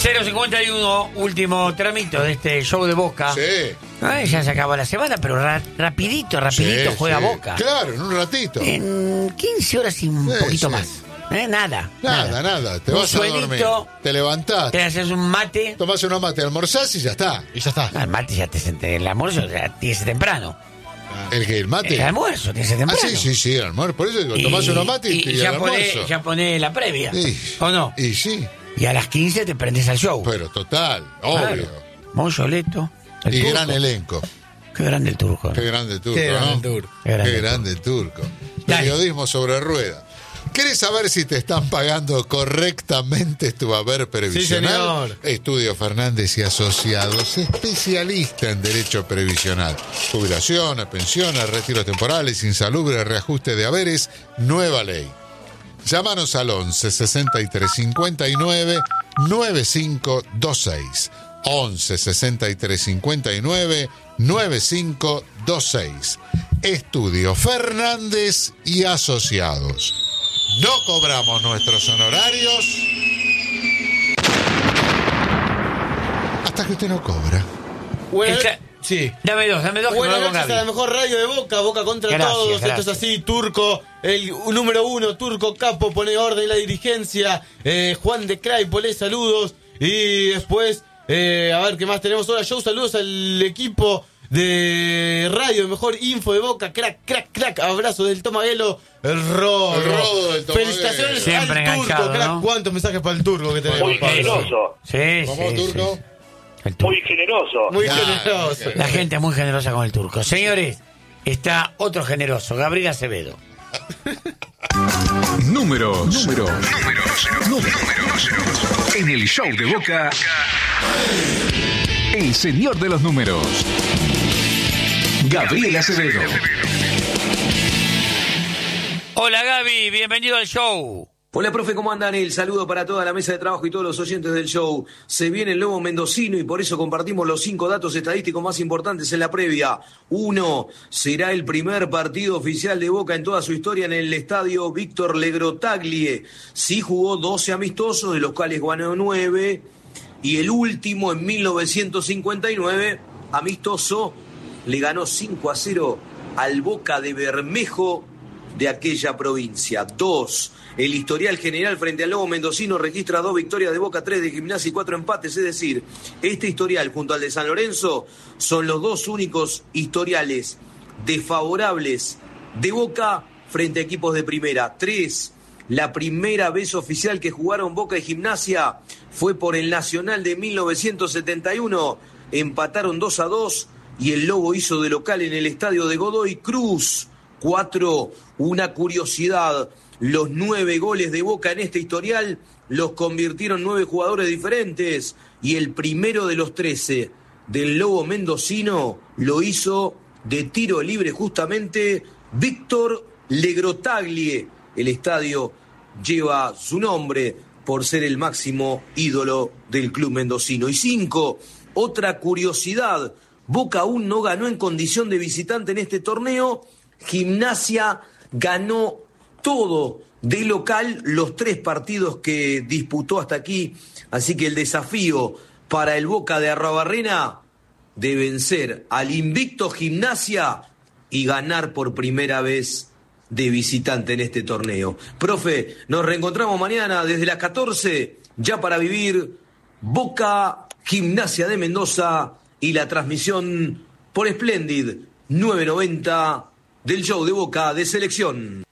051, último tramito de este show de Boca. Sí. Ay, ya se acabó la semana, pero rapidito juega Boca. Claro, en un ratito. En 15 horas y un poquito más. Nada. Te vas a dormir. Te levantás. Te haces un mate. Tomás unos mate, almorzás y ya está. El mate ya el almuerzo ya tiene que ser temprano. ¿El mate? El almuerzo tiene que ser temprano. Sí, el almuerzo. Por eso digo, tomás unos mate y ya el almuerzo. Ya ponés la previa. ¿O no? Y sí. Y a las 15 te prendes al show. Pero total, obvio. Claro. Moncholeto. Y turco. Gran elenco. Qué grande el turco. Qué grande el turco, Qué grande el turco. Periodismo sobre rueda. ¿Querés saber si te están pagando correctamente tu haber previsional? Sí, señor. Estudio Fernández y Asociados, especialista en derecho previsional. Jubilaciones, pensiones, retiros temporales, insalubres, reajuste de haberes, nueva ley. Llámanos al 11 63 59 9526. 11 63 59 9526. Estudio Fernández y Asociados. No cobramos nuestros honorarios hasta que usted no cobra. Bueno, sí. Dame dos. Buenas noches a la mejor radio de Boca contra todos. Esto es así, Turco, el número uno, Turco Capo, pone orden en la dirigencia. Juan de Craipole, saludos. Y después, a ver qué más tenemos ahora. Saludos al equipo de radio, mejor info de Boca, crack, abrazo del Tomaguelo, el rodo del Tomaguelo. Felicitaciones siempre al Turco, enganchado, crack, ¿no? ¿Cuántos mensajes para el Turco que tenemos? Muy generoso. Sí. Turco? El turco. Muy generoso. Muy generoso. La gente es muy generosa con el turco. Señores, está otro generoso, Gabriel Acevedo. Números. En el show de Boca, el señor de los números, Gabriel Acevedo. Hola Gaby, bienvenido al show. Hola, profe, ¿cómo andan? El saludo para toda la mesa de trabajo y todos los oyentes del show. Se viene el Lobo mendocino y por eso compartimos los 5 datos estadísticos más importantes en la previa. 1. Será el primer partido oficial de Boca en toda su historia en el estadio Víctor Legrotaglie. Sí jugó 12 amistosos, de los cuales ganó 9. Y el último, en 1959, amistoso, le ganó 5-0 al Boca de Bermejo de aquella provincia. 2. El historial general frente al Lobo mendocino registra 2 victorias de Boca, 3 de Gimnasia y 4 empates. Es decir, este historial junto al de San Lorenzo son los 2 únicos historiales desfavorables de Boca frente a equipos de primera. 3. La primera vez oficial que jugaron Boca y Gimnasia fue por el Nacional de 1971. Empataron 2-2 y el Lobo hizo de local en el estadio de Godoy Cruz. 4. Una curiosidad. Los 9 goles de Boca en este historial los convirtieron 9 jugadores diferentes y el primero de los 13 del Lobo mendocino lo hizo de tiro libre justamente Víctor Legrotaglie. El estadio lleva su nombre por ser el máximo ídolo del club mendocino. Y 5, otra curiosidad, Boca aún no ganó en condición de visitante en este torneo. Gimnasia ganó todo de local los 3 partidos que disputó hasta aquí. Así que el desafío para el Boca de Arruabarrena de vencer al invicto Gimnasia y ganar por primera vez de visitante en este torneo. Profe, nos reencontramos mañana desde las 14, ya para vivir Boca Gimnasia de Mendoza y la transmisión por Splendid 990 del show de Boca de selección.